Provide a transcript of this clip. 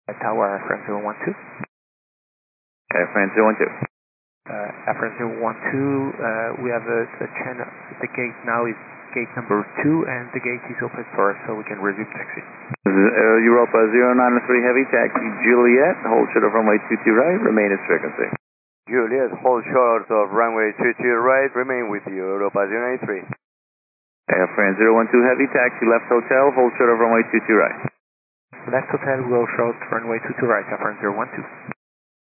Tower, Air France 012. Air France 012. Air France 012, we have the channel, the gate now is gate number 2 and the gate is open for us so we can resume taxi. This is Air Europa 093 Heavy, taxi Juliet, hold short of runway 22 right, remain at frequency. Juliet, hold short of runway 22 right, remain with you, Europa 093. Air France 012 Heavy, taxi left hotel, hold short of runway 22 right. Left hotel, will short runway 22 right, Air France 012.